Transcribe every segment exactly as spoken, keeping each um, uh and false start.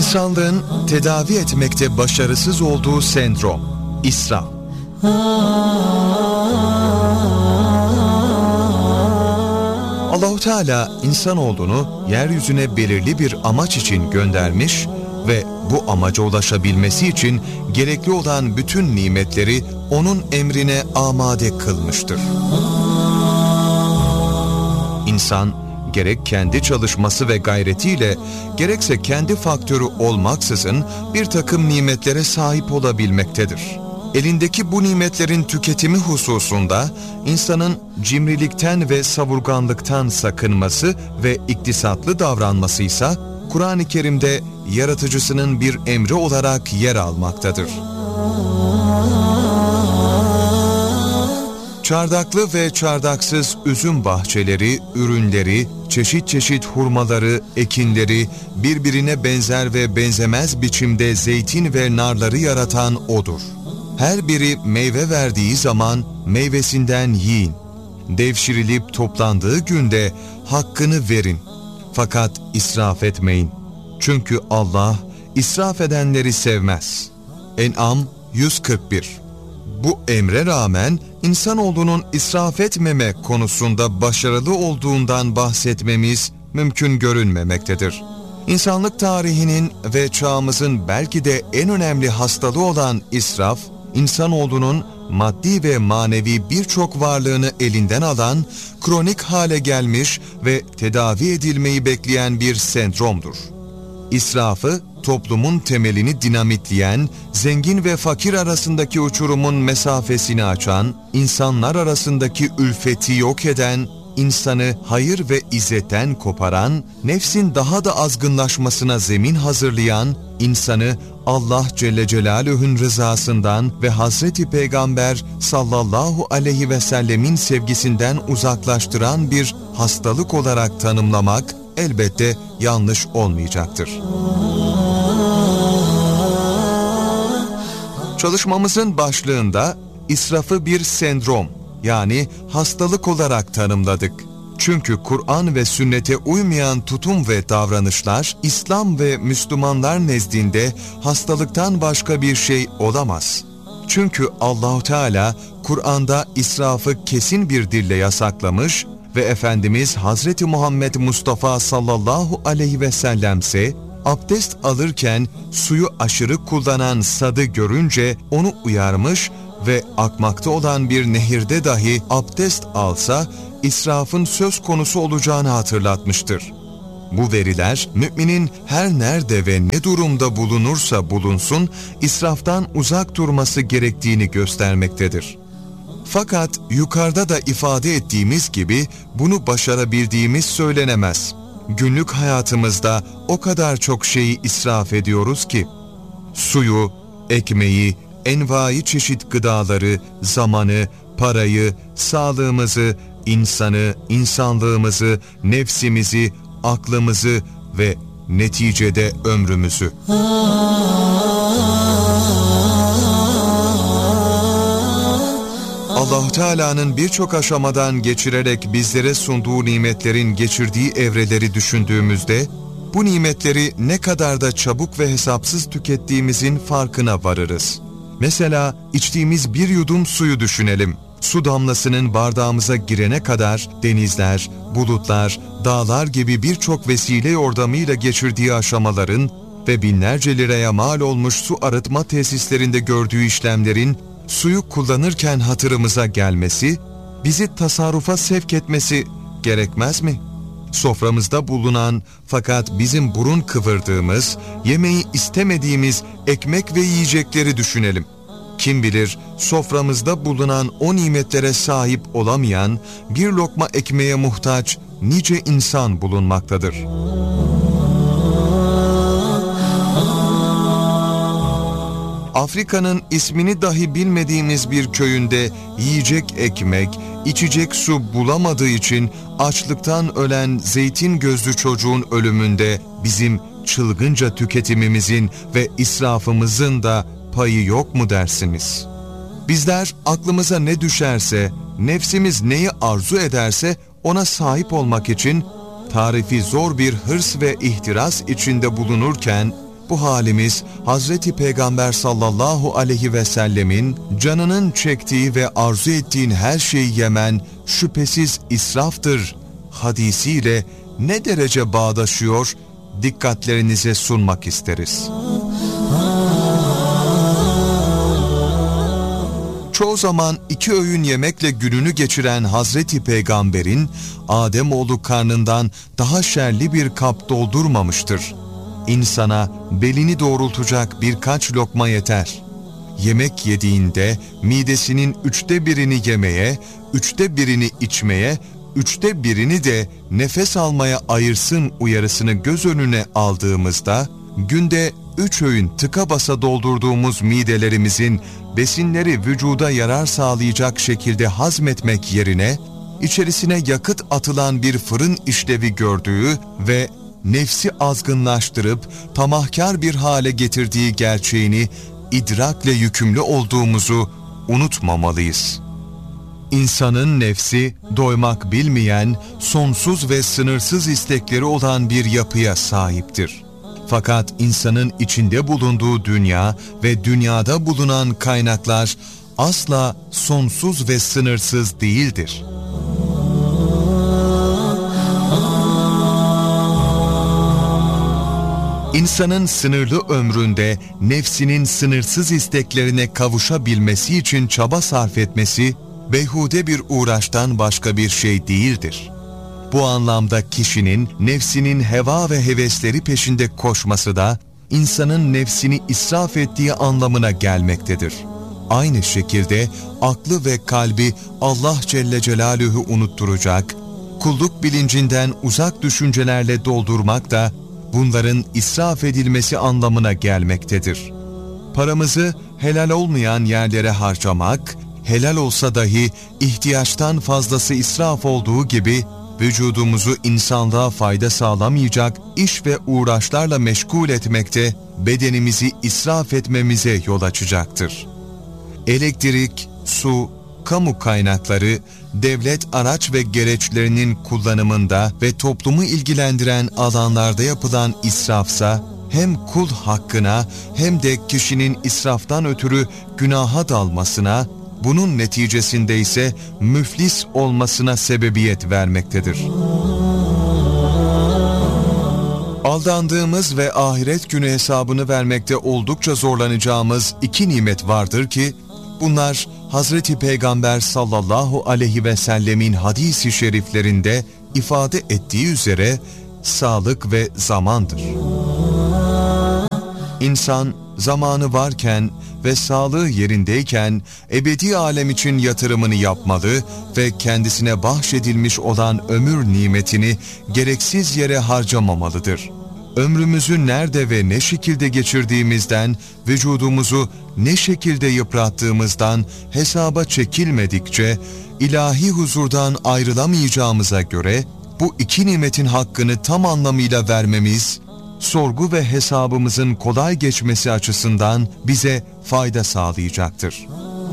İnsanlığın tedavi etmekte başarısız olduğu sendrom, israf. Allah-u Teala insanoğlunu yeryüzüne belirli bir amaç için göndermiş ve bu amaca ulaşabilmesi için gerekli olan bütün nimetleri onun emrine amade kılmıştır. İnsan gerek kendi çalışması ve gayretiyle, gerekse kendi faktörü olmaksızın bir takım nimetlere sahip olabilmektedir. Elindeki bu nimetlerin tüketimi hususunda insanın cimrilikten ve savurganlıktan sakınması ve iktisatlı davranması ise Kur'an-ı Kerim'de yaratıcısının bir emri olarak yer almaktadır. Çardaklı ve çardaksız üzüm bahçeleri, ürünleri, çeşit çeşit hurmaları, ekinleri, birbirine benzer ve benzemez biçimde zeytin ve narları yaratan O'dur. Her biri meyve verdiği zaman meyvesinden yiyin. Devşirilip toplandığı günde hakkını verin. Fakat israf etmeyin. Çünkü Allah israf edenleri sevmez. En'am yüz kırk bir. Bu emre rağmen insanoğlunun israf etmeme konusunda başarılı olduğundan bahsetmemiz mümkün görünmemektedir. İnsanlık tarihinin ve çağımızın belki de en önemli hastalığı olan israf, insanoğlunun maddi ve manevi birçok varlığını elinden alan, kronik hale gelmiş ve tedavi edilmeyi bekleyen bir sendromdur. İsrafı, toplumun temelini dinamitleyen, zengin ve fakir arasındaki uçurumun mesafesini açan, insanlar arasındaki ülfeti yok eden, insanı hayır ve izzetten koparan, nefsin daha da azgınlaşmasına zemin hazırlayan, insanı Allah Celle Celaluhu'nun rızasından ve Hazreti Peygamber sallallahu aleyhi ve sellemin sevgisinden uzaklaştıran bir hastalık olarak tanımlamak elbette yanlış olmayacaktır. Çalışmamızın başlığında israfı bir sendrom, yani hastalık olarak tanımladık. Çünkü Kur'an ve sünnete uymayan tutum ve davranışlar İslam ve Müslümanlar nezdinde hastalıktan başka bir şey olamaz. Çünkü Allah-u Teala Kur'an'da israfı kesin bir dille yasaklamış ve Efendimiz Hazreti Muhammed Mustafa sallallahu aleyhi ve sellemse abdest alırken suyu aşırı kullanan Sad'ı görünce onu uyarmış ve akmakta olan bir nehirde dahi abdest alsa israfın söz konusu olacağını hatırlatmıştır. Bu veriler müminin her nerede ve ne durumda bulunursa bulunsun israftan uzak durması gerektiğini göstermektedir. Fakat yukarıda da ifade ettiğimiz gibi bunu başarabildiğimiz söylenemez. Günlük hayatımızda o kadar çok şeyi israf ediyoruz ki, suyu, ekmeği, envai çeşit gıdaları, zamanı, parayı, sağlığımızı, insanı, insanlığımızı, nefsimizi, aklımızı ve neticede ömrümüzü. Allah-u Teala'nın birçok aşamadan geçirerek bizlere sunduğu nimetlerin geçirdiği evreleri düşündüğümüzde, bu nimetleri ne kadar da çabuk ve hesapsız tükettiğimizin farkına varırız. Mesela içtiğimiz bir yudum suyu düşünelim. Su damlasının bardağımıza girene kadar denizler, bulutlar, dağlar gibi birçok vesile yordamıyla geçirdiği aşamaların ve binlerce liraya mal olmuş su arıtma tesislerinde gördüğü işlemlerin suyu kullanırken hatırımıza gelmesi, bizi tasarrufa sevk etmesi gerekmez mi? Soframızda bulunan fakat bizim burun kıvırdığımız, yemeği istemediğimiz ekmek ve yiyecekleri düşünelim. Kim bilir soframızda bulunan o nimetlere sahip olamayan, bir lokma ekmeğe muhtaç nice insan bulunmaktadır. Afrika'nın ismini dahi bilmediğimiz bir köyünde yiyecek ekmek, içecek su bulamadığı için açlıktan ölen zeytin gözlü çocuğun ölümünde bizim çılgınca tüketimimizin ve israfımızın da payı yok mu dersiniz? Bizler aklımıza ne düşerse, nefsimiz neyi arzu ederse ona sahip olmak için tarifi zor bir hırs ve ihtiras içinde bulunurken, Bu halimiz Hazreti Peygamber sallallahu aleyhi ve sellemin canının çektiği ve arzu ettiğin her şeyi yemen şüphesiz israftır hadisiyle ne derece bağdaşıyor, dikkatlerinize sunmak isteriz. Çoğu zaman iki öğün yemekle gününü geçiren Hazreti Peygamber'in Ademoğlu karnından daha şerli bir kap doldurmamıştır. İnsana belini doğrultacak birkaç lokma yeter. Yemek yediğinde midesinin üçte birini yemeye, üçte birini içmeye, üçte birini de nefes almaya ayırsın uyarısını göz önüne aldığımızda, günde üç öğün tıka basa doldurduğumuz midelerimizin besinleri vücuda yarar sağlayacak şekilde hazmetmek yerine, içerisine yakıt atılan bir fırın işlevi gördüğü ve nefsi azgınlaştırıp tamahkar bir hale getirdiği gerçeğini idrakle yükümlü olduğumuzu unutmamalıyız. İnsanın nefsi doymak bilmeyen, sonsuz ve sınırsız istekleri olan bir yapıya sahiptir. Fakat insanın içinde bulunduğu dünya ve dünyada bulunan kaynaklar asla sonsuz ve sınırsız değildir. İnsanın sınırlı ömründe nefsinin sınırsız isteklerine kavuşabilmesi için çaba sarf etmesi, beyhude bir uğraştan başka bir şey değildir. Bu anlamda kişinin nefsinin heva ve hevesleri peşinde koşması da insanın nefsini israf ettiği anlamına gelmektedir. Aynı şekilde aklı ve kalbi Allah Celle Celaluhu unutturacak, kulluk bilincinden uzak düşüncelerle doldurmak da bunların israf edilmesi anlamına gelmektedir. Paramızı helal olmayan yerlere harcamak, helal olsa dahi ihtiyaçtan fazlası israf olduğu gibi, vücudumuzu insanlığa fayda sağlamayacak iş ve uğraşlarla meşgul etmekte bedenimizi israf etmemize yol açacaktır. Elektrik, su, kamu kaynakları, devlet araç ve gereçlerinin kullanımında ve toplumu ilgilendiren alanlarda yapılan israfsa, hem kul hakkına hem de kişinin israftan ötürü günaha dalmasına, bunun neticesinde ise müflis olmasına sebebiyet vermektedir. Aldandığımız ve ahiret günü hesabını vermekte oldukça zorlanacağımız iki nimet vardır ki, bunlar Hazreti Peygamber sallallahu aleyhi ve sellemin hadis-i şeriflerinde ifade ettiği üzere sağlık ve zamandır. İnsan zamanı varken ve sağlığı yerindeyken ebedi alem için yatırımını yapmalı ve kendisine bahşedilmiş olan ömür nimetini gereksiz yere harcamamalıdır. Ömrümüzü nerede ve ne şekilde geçirdiğimizden, vücudumuzu ne şekilde yıprattığımızdan hesaba çekilmedikçe ilahi huzurdan ayrılamayacağımıza göre bu iki nimetin hakkını tam anlamıyla vermemiz, sorgu ve hesabımızın kolay geçmesi açısından bize fayda sağlayacaktır.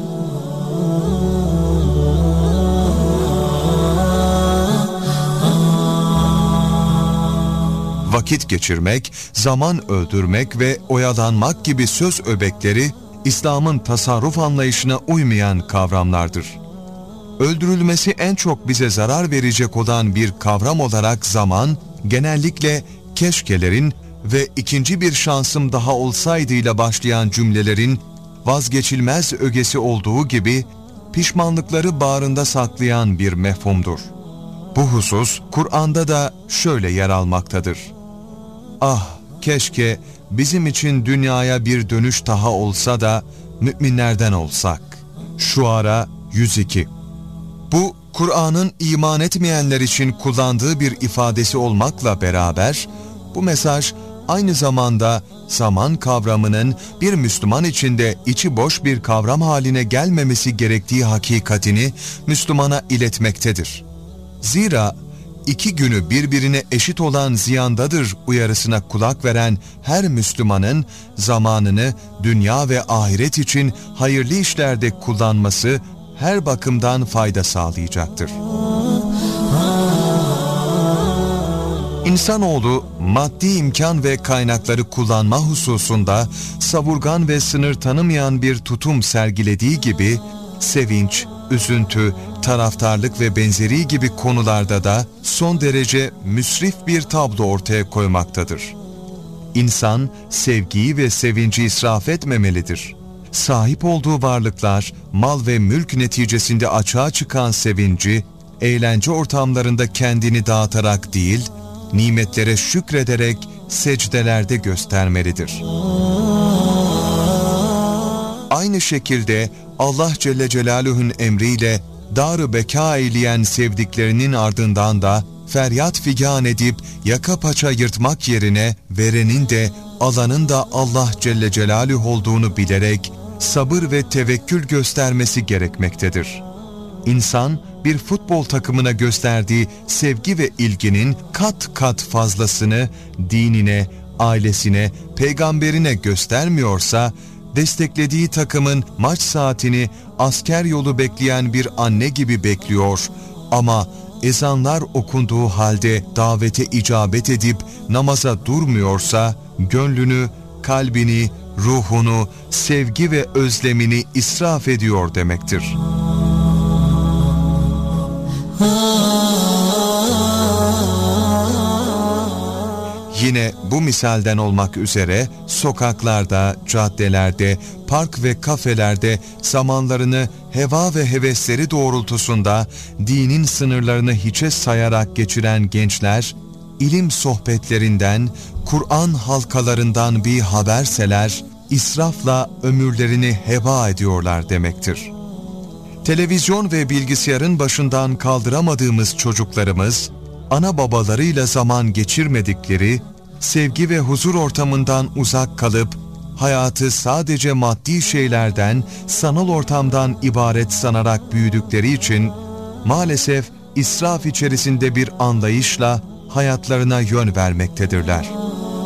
Vakit geçirmek, zaman öldürmek ve oyalanmak gibi söz öbekleri, İslam'ın tasarruf anlayışına uymayan kavramlardır. Öldürülmesi en çok bize zarar verecek olan bir kavram olarak zaman, genellikle keşkelerin ve ikinci bir şansım daha olsaydıyla başlayan cümlelerin vazgeçilmez ögesi olduğu gibi pişmanlıkları bağrında saklayan bir mefhumdur. Bu husus Kur'an'da da şöyle yer almaktadır. Ah keşke bizim için dünyaya bir dönüş daha olsa da müminlerden olsak. Şuara yüz iki. Bu Kur'an'ın iman etmeyenler için kullandığı bir ifadesi olmakla beraber bu mesaj aynı zamanda zaman kavramının bir Müslüman içinde içi boş bir kavram haline gelmemesi gerektiği hakikatini Müslümana iletmektedir. Zira iki günü birbirine eşit olan ziyandadır uyarısına kulak veren her Müslümanın zamanını dünya ve ahiret için hayırlı işlerde kullanması her bakımdan fayda sağlayacaktır. İnsanoğlu maddi imkan ve kaynakları kullanma hususunda savurgan ve sınır tanımayan bir tutum sergilediği gibi, sevinç, üzüntü, taraftarlık ve benzeri gibi konularda da son derece müsrif bir tablo ortaya koymaktadır. İnsan, sevgiyi ve sevinci israf etmemelidir. Sahip olduğu varlıklar, mal ve mülk neticesinde açığa çıkan sevinci, eğlence ortamlarında kendini dağıtarak değil, nimetlere şükrederek secdelerde göstermelidir. Aynı şekilde Allah Celle Celaluhu'nun emriyle dar-ı beka eyleyen sevdiklerinin ardından da feryat figan edip yaka paça yırtmak yerine verenin de alanın da Allah Celle Celaluhu olduğunu bilerek sabır ve tevekkül göstermesi gerekmektedir. İnsan bir futbol takımına gösterdiği sevgi ve ilginin kat kat fazlasını dinine, ailesine, peygamberine göstermiyorsa, desteklediği takımın maç saatini asker yolu bekleyen bir anne gibi bekliyor ama ezanlar okunduğu halde davete icabet edip namaza durmuyorsa, gönlünü, kalbini, ruhunu, sevgi ve özlemini israf ediyor demektir. Yine bu misalden olmak üzere sokaklarda, caddelerde, park ve kafelerde zamanlarını heva ve hevesleri doğrultusunda dinin sınırlarını hiçe sayarak geçiren gençler, ilim sohbetlerinden, Kur'an halkalarından bir haberseler, israfla ömürlerini heba ediyorlar demektir. Televizyon ve bilgisayarın başından kaldıramadığımız çocuklarımız, ana babalarıyla zaman geçirmedikleri, sevgi ve huzur ortamından uzak kalıp, hayatı sadece maddi şeylerden, sanal ortamdan ibaret sanarak büyüdükleri için, maalesef israf içerisinde bir anlayışla hayatlarına yön vermektedirler.